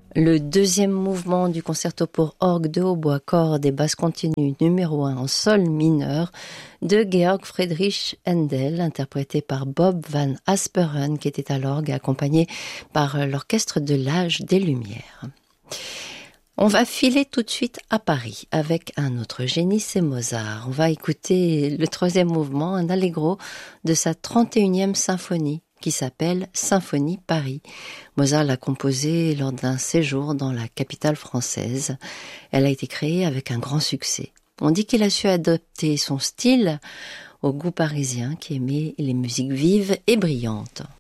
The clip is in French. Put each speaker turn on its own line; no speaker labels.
Le deuxième mouvement du concerto pour orgue de hautbois, cordes et basse continue numéro 1 en sol mineur de Georg Friedrich Händel, interprété par Bob van Asperen, qui était à l'orgue, accompagné par l'orchestre de l'Âge des Lumières. On va filer tout de suite à Paris avec un autre génie, c'est Mozart. On va écouter le troisième mouvement, un allegro de sa 31e symphonie, qui s'appelle Symphonie Paris. Mozart l'a composée lors d'un séjour dans la capitale française. Elle a été créée avec un grand succès. On dit qu'il a su adapter son style au goût parisien qui aimait les musiques vives et brillantes.